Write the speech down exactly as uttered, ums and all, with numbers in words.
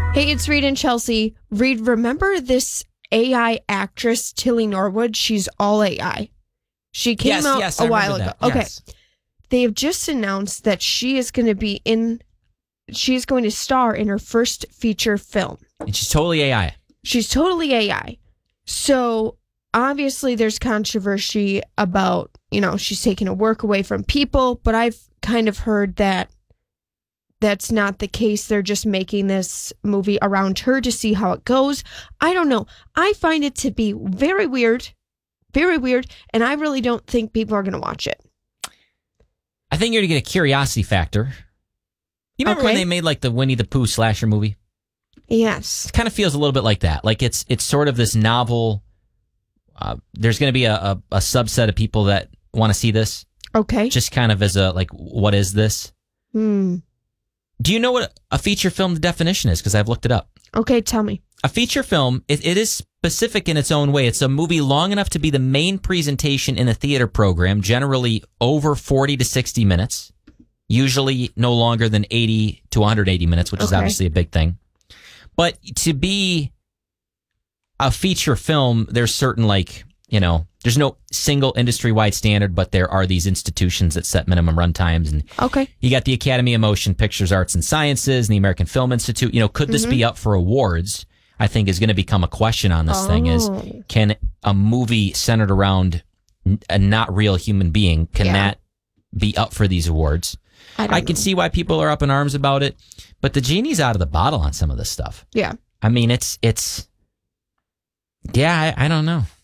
Hey, it's Reed and Chelsea. Reed, remember this A I actress, Tilly Norwood? She's all A I. She came yes, out yes, a I while ago. that. Okay. Yes. They have just announced that she is going to be in, she's going to star in her first feature film. And she's totally A I. She's totally A I. So obviously there's controversy about, you know, she's taking a work away from people, but I've kind of heard that that's not the case. They're just making this movie around her to see how it goes. I don't know. I find it to be very weird, very weird, and I really don't think people are going to watch it. I think you're going to get a curiosity factor. You remember Okay. when they made like the Winnie the Pooh slasher movie? Yes. It kind of feels a little bit like that. Like it's it's sort of this novel. Uh, there's going to be a, a, a subset of people that want to see this. Okay. Just kind of as a, like, what is this? Hmm. Do you know what a feature film definition is? Because I've looked it up. Okay, tell me. A feature film, it, it is specific in its own way. It's a movie long enough to be the main presentation in a theater program, generally over forty to sixty minutes, usually no longer than eighty to one hundred eighty minutes, which is Okay. obviously a big thing. But to be a feature film, there's certain, like, you know, there's no single industry-wide standard, but there are these institutions that set minimum run times. And Okay. you got the Academy of Motion Pictures, Arts and Sciences, and the American Film Institute. You know, could this Mm-hmm. be up for awards? I think is going to become a question on this thing is, Oh. can a movie centered around n- a not real human being, can Yeah. that be up for these awards? I, don't I can know. see why people are up in arms about it, but the genie's out of the bottle on some of this stuff. Yeah. I mean, it's, it's, yeah, I, I don't know.